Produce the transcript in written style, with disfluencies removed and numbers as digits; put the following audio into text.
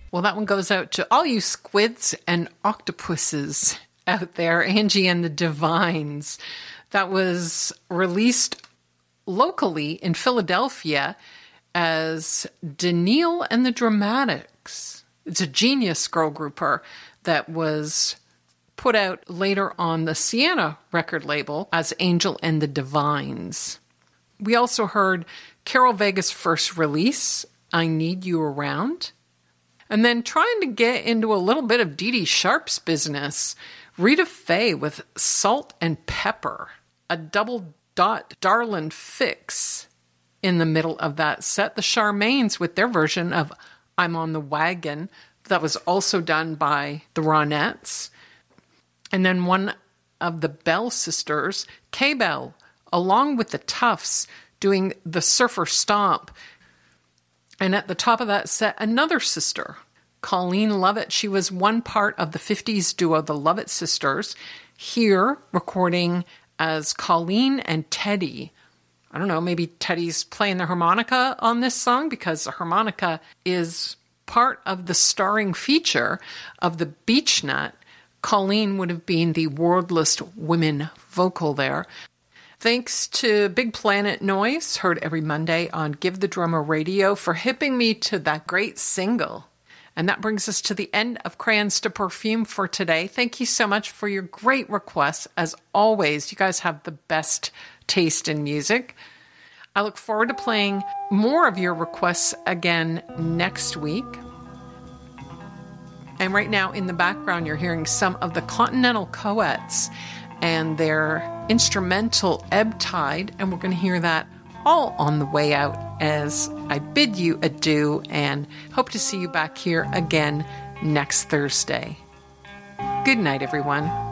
Well, that one goes out to all you squids and octopuses out there, Angie and the Divines. That was released locally in Philadelphia as Daniil and the Dramatics. It's a genius girl grouper that was put out later on the Sienna record label as Angel and the Divines. We also heard Carol Vega's first release, I Need You Around. And then trying to get into a little bit of Dee Dee Sharp's business, Rita Faye with Salt and Pepper, a double dot Darlin' Fix in the middle of that set. The Charmaines with their version of I'm on the Wagon. That was also done by the Ronettes. And then one of the Bell sisters, K-Bell, along with the Tufts, doing the Surfer Stomp. And at the top of that set, another sister, Colleen Lovett. She was one part of the 50s duo, the Lovett Sisters, here recording as Colleen and Teddy. I don't know, maybe Teddy's playing the harmonica on this song because the harmonica is part of the starring feature of the Beach Nut. Colleen would have been the wordless women vocal there. Thanks to Big Planet Noise, heard every Monday on Give the Drummer Radio, for hipping me to that great single. And that brings us to the end of Crayons to Perfume for today. Thank you so much for your great requests. As always, you guys have the best taste in music. I look forward to playing more of your requests again next week. And right now in the background, you're hearing some of the Continental Coettes and their instrumental Ebb Tide, and we're going to hear that all on the way out as I bid you adieu and hope to see you back here again next Thursday. Good night, everyone.